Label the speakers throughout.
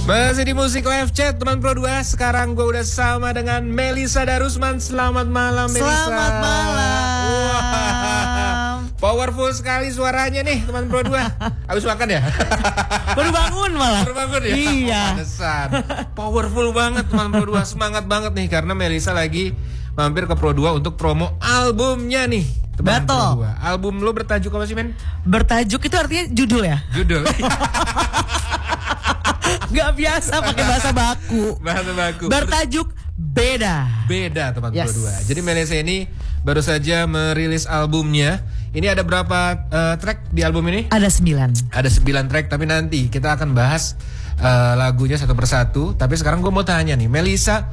Speaker 1: Masih di Musik Live Chat teman Pro 2. Sekarang gue udah sama dengan Melisa Darusman. Selamat malam Melisa.
Speaker 2: Selamat malam.
Speaker 1: Wah, powerful sekali suaranya nih teman Pro 2. Habis makan ya?
Speaker 2: Baru bangun malah.
Speaker 1: Baru bangun ya?
Speaker 2: Iya.
Speaker 1: Pantesan. Powerful banget teman Pro 2. Semangat banget nih karena Melisa lagi mampir ke Pro 2 untuk promo albumnya nih. Teman Pro 2. Album lo bertajuk apa sih men?
Speaker 2: Bertajuk itu artinya judul ya?
Speaker 1: Judul.
Speaker 2: Gak biasa pakai bahasa baku.
Speaker 1: Bahasa baku.
Speaker 2: Bertajuk Beda.
Speaker 1: Beda teman Pro
Speaker 2: Yes.
Speaker 1: 2. Jadi Melisa ini baru saja merilis albumnya. Ini ada berapa track di album ini?
Speaker 2: Ada 9.
Speaker 1: Ada 9 track, tapi nanti kita akan bahas lagunya satu persatu. Tapi sekarang gue mau tanya nih, Melisa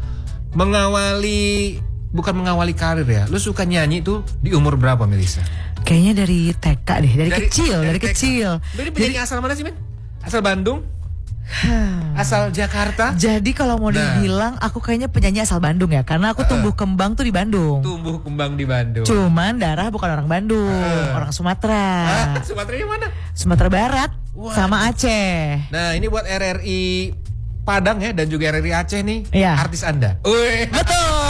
Speaker 1: bukan mengawali karir ya. Lu suka nyanyi tuh di umur berapa Melisa?
Speaker 2: Kayaknya dari TK deh, dari kecil.
Speaker 1: Lu ini penyanyi asal mana sih men? Asal Bandung? Asal Jakarta?
Speaker 2: Jadi kalau mau dibilang aku kayaknya penyanyi asal Bandung ya, karena aku tumbuh kembang tuh di Bandung.
Speaker 1: Tumbuh kembang di Bandung.
Speaker 2: Cuman darah bukan orang Bandung, orang Sumatera.
Speaker 1: Sumatera mana?
Speaker 2: Sumatera Barat.
Speaker 1: Wah.
Speaker 2: Sama Aceh.
Speaker 1: Nah ini buat RRI Padang ya dan juga RRI Aceh nih.
Speaker 2: Iya.
Speaker 1: Artis Anda. Wih.
Speaker 2: Betul.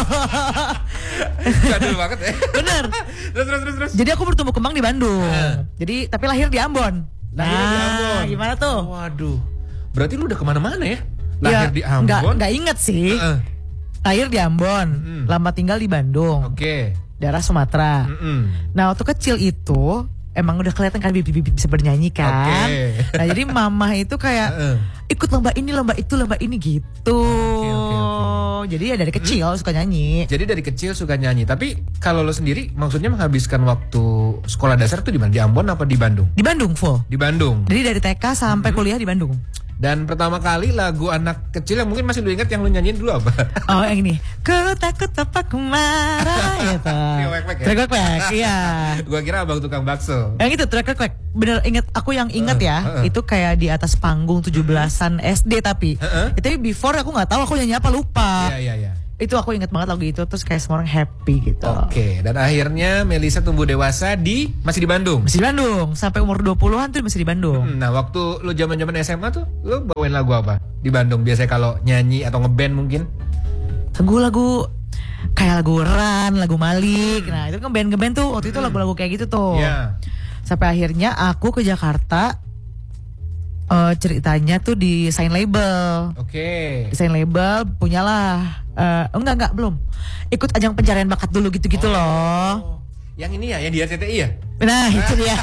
Speaker 1: Jadul banget ya.
Speaker 2: Bener.
Speaker 1: Terus.
Speaker 2: Jadi aku bertumbuh kembang di Bandung. Jadi tapi lahir di Ambon.
Speaker 1: Lahir di Ambon.
Speaker 2: Gimana tuh?
Speaker 1: Waduh. Berarti lu udah kemana-mana ya? Lahir di Ambon.
Speaker 2: Nggak inget sih. Lahir di Ambon. Lama tinggal di Bandung.
Speaker 1: Oke.
Speaker 2: Daerah Sumatera. Nah waktu kecil itu emang udah kelihatan kan bibit-bibit bisa bernyanyi kan. Nah jadi mama itu kayak ikut lomba ini gitu. Jadi ya dari kecil suka nyanyi.
Speaker 1: Jadi dari kecil suka nyanyi. Tapi kalau lo sendiri maksudnya menghabiskan waktu sekolah dasar tuh di mana? Di Ambon apa di Bandung?
Speaker 2: Di Bandung full.
Speaker 1: Di Bandung.
Speaker 2: Jadi dari TK sampai kuliah di Bandung.
Speaker 1: Dan pertama kali lagu anak kecil yang mungkin masih lu ingat yang lu nyanyiin dulu apa?
Speaker 2: Oh yang ini. Ku takut apa ku marah gitu.
Speaker 1: Trek-wek ya?
Speaker 2: Trek-wek, iya.
Speaker 1: Gua kira abang tukang bakso.
Speaker 2: Yang itu trek-wek. Bener inget, aku yang inget ya. Itu kayak di atas panggung 17-an SD tapi. Tapi before aku gak tahu aku nyanyi apa, lupa.
Speaker 1: Iya.
Speaker 2: Itu aku inget banget lagu itu. Terus kayak semua orang happy gitu.
Speaker 1: Oke, dan akhirnya Melisa tumbuh dewasa masih di Bandung.
Speaker 2: Masih di Bandung, sampai umur 20-an tuh masih di Bandung.
Speaker 1: Nah, waktu lu zaman-zaman SMA tuh, lu bawain lagu apa di Bandung? Biasanya kalau nyanyi atau ngeband mungkin?
Speaker 2: Lagu-lagu kayak lagu Ran, lagu Malik. Nah, itu kan ngeband tuh waktu itu lagu-lagu kayak gitu tuh.
Speaker 1: Iya.
Speaker 2: Sampai akhirnya aku ke Jakarta. Ceritanya tuh di sign label.
Speaker 1: Oke.
Speaker 2: Desain label punyalah. Enggak belum. Ikut ajang pencarian bakat dulu gitu-gitu loh.
Speaker 1: Yang ini ya, yang di RCTI ya?
Speaker 2: Nah itu dia.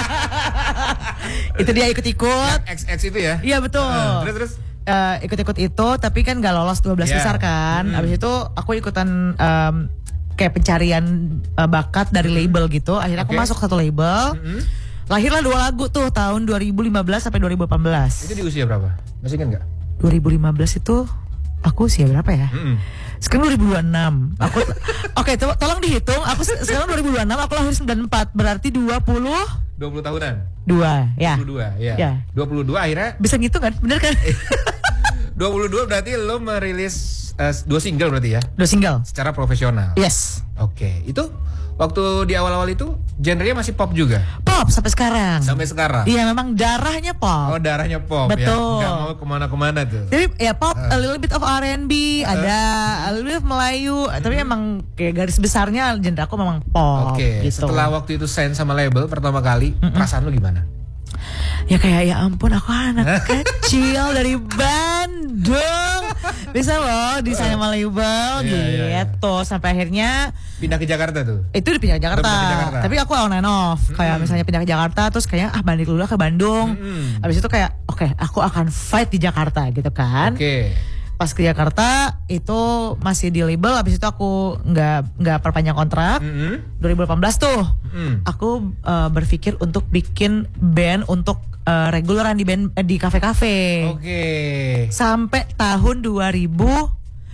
Speaker 2: Itu dia ikut-ikut.
Speaker 1: XX itu ya?
Speaker 2: Iya betul.
Speaker 1: Terus.
Speaker 2: Ikut-ikut itu tapi kan gak lolos 12 besar kan. Abis itu aku ikutan kayak pencarian bakat dari label gitu. Akhirnya aku masuk satu label. Lahirlah 2 lagu tuh tahun 2015 sampai 2018.
Speaker 1: Itu di usia berapa? Masih ingat gak?
Speaker 2: 2015 itu aku usia berapa ya? Sekarang 2026. Aku Oke, tolong dihitung. Aku sekarang 2026, aku lahir 94. Berarti 20
Speaker 1: tahunan.
Speaker 2: 2, ya.
Speaker 1: 22, ya.
Speaker 2: Ya.
Speaker 1: 22 akhirnya.
Speaker 2: Bisa ngitung kan? Bener kan?
Speaker 1: 22 berarti lo merilis 2 single berarti ya?
Speaker 2: 2 single.
Speaker 1: Secara profesional.
Speaker 2: Yes.
Speaker 1: Oke, itu waktu di awal-awal itu genrenya masih pop juga?
Speaker 2: Pop sampai sekarang.
Speaker 1: Sampai sekarang?
Speaker 2: Iya memang darahnya pop.
Speaker 1: Oh darahnya pop.
Speaker 2: Betul.
Speaker 1: Ya? Gak mau kemana-kemana tuh.
Speaker 2: Jadi ya pop, a little bit of R&B, ada a little bit of Melayu. Tapi emang kayak garis besarnya genre aku memang pop.
Speaker 1: Oke,
Speaker 2: gitu.
Speaker 1: Setelah waktu itu sign sama label pertama kali, perasaan lu gimana?
Speaker 2: Ya kayak ya ampun aku anak kecil dari Bandung bisa loh desain sama label gitu. Sampai akhirnya
Speaker 1: pindah ke Jakarta tuh.
Speaker 2: Itu pindah ke Jakarta. Tapi aku on and off. Kayak misalnya pindah ke Jakarta terus kayak balik dulu ke Bandung. Habis itu kayak oke, aku akan fight di Jakarta gitu kan. Pas ke Jakarta itu masih di label, habis itu aku nggak perpanjang kontrak. 2018 tuh aku berpikir untuk bikin band untuk reguleran di kafe-kafe. Sampai tahun 2025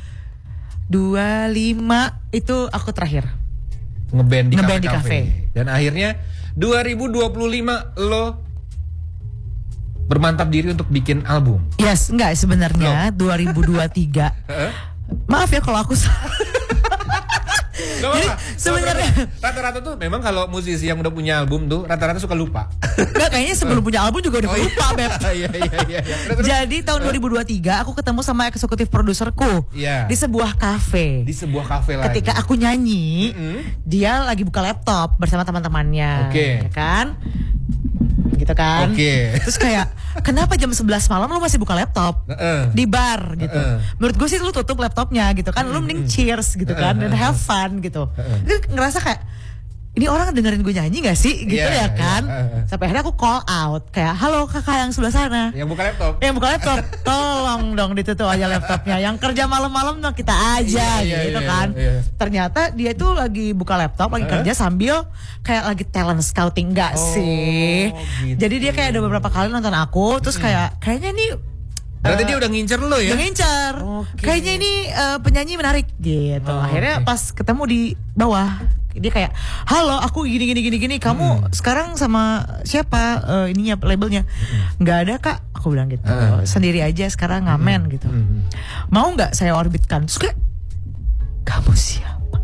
Speaker 2: itu aku terakhir
Speaker 1: ngeband di
Speaker 2: kafe.
Speaker 1: Dan akhirnya 2025 lo bermantap diri untuk bikin album.
Speaker 2: Yes, enggak sebenarnya 2023. Maaf ya kalau aku Jadi sebenarnya
Speaker 1: rata-rata tuh memang kalau musisi yang udah punya album tuh rata-rata suka lupa.
Speaker 2: Enggak, kayaknya sebelum punya album juga udah lupa, Beb.
Speaker 1: Iya.
Speaker 2: Jadi tahun 2023 aku ketemu sama eksekutif produserku di sebuah kafe.
Speaker 1: Di sebuah kafe lagi.
Speaker 2: Ketika aku nyanyi, dia lagi buka laptop bersama teman-temannya. Ya kan? Gitu kan. Terus kayak kenapa jam 11 malam lu masih buka laptop di bar gitu. Menurut gue sih lu tutup laptopnya gitu kan. Lu mending cheers gitu kan dan have fun gitu. Ngerasa kayak ini orang dengerin gue nyanyi gak sih gitu ya kan. Sampai akhirnya aku call out kayak halo kakak yang sebelah sana
Speaker 1: yang buka laptop,
Speaker 2: tolong dong ditutup aja laptopnya, yang kerja malam-malam dong kita aja gitu kan. Ternyata dia itu lagi buka laptop lagi kerja sambil kayak lagi talent scouting gak sih gitu. Jadi dia kayak ada beberapa kali nonton aku terus kayaknya nih
Speaker 1: berarti dia udah ngincer lo ya?
Speaker 2: Udah ngincer. Kayaknya ini penyanyi menarik gitu. Akhirnya pas ketemu di bawah dia kayak halo aku gini kamu sekarang sama siapa ininya labelnya nggak ada kak, aku bilang gitu sendiri aja sekarang ngamen gitu. Mau nggak saya orbitkan? Terus kayak kamu siapa?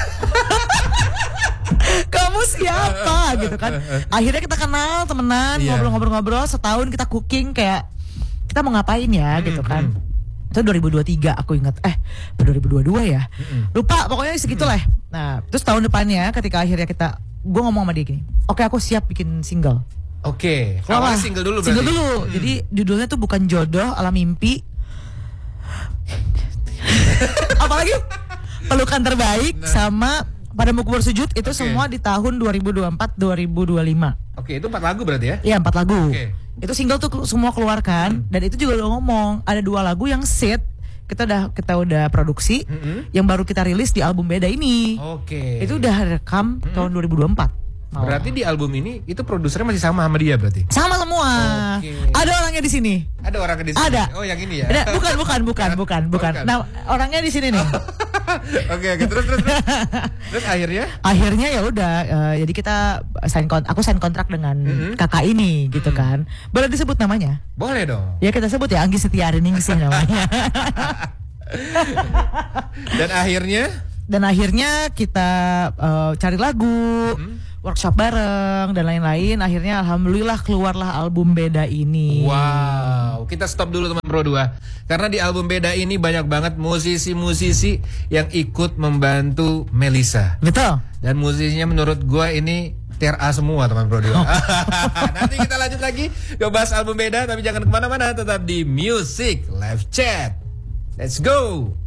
Speaker 2: Kamu siapa gitu kan. Akhirnya kita kenal, temenan, ngobrol-ngobrol setahun kita cooking kayak kita mau ngapain ya gitu kan. Itu 2023 aku ingat 2022 ya lupa pokoknya segitulah. Nah terus tahun depannya ketika akhirnya gue ngomong sama dia gini, oke, aku siap bikin single. Awalnya single dulu berarti. Single dulu. Jadi judulnya tuh bukan jodoh ala mimpi apalagi pelukan terbaik sama Padamu Ku Bersujud. Itu semua di tahun 2024-2025.
Speaker 1: Itu 4 lagu berarti ya?
Speaker 2: Iya 4 lagu. Itu single tuh semua keluarkan dan itu juga udah ngomong ada 2 lagu yang set kita udah produksi yang baru kita rilis di album beda ini. Itu udah rekam tahun 2024.
Speaker 1: Berarti di album ini itu produsernya masih sama dia berarti?
Speaker 2: Sama semua. Ada orangnya di sini.
Speaker 1: Ada orangnya di sini.
Speaker 2: Ada.
Speaker 1: Oh yang ini ya?
Speaker 2: Bukan. Nah orangnya di sini nih.
Speaker 1: Terus akhirnya
Speaker 2: ya udah jadi kita aku sign kontrak dengan kakak ini gitu kan. Boleh disebut namanya?
Speaker 1: Boleh dong.
Speaker 2: Ya kita sebut ya Anggi Setiariningsih namanya. Dan akhirnya kita cari lagu, workshop bareng dan lain-lain. Akhirnya alhamdulillah keluarlah album beda ini.
Speaker 1: Wow, kita stop dulu teman Pro 2. Karena di album beda ini banyak banget musisi-musisi yang ikut membantu Melisa.
Speaker 2: Betul.
Speaker 1: Dan musisinya menurut gua ini tier A semua teman Pro 2. Nanti kita lanjut lagi ke bahas album beda, tapi jangan kemana-mana, tetap di Music Live Chat. Let's go.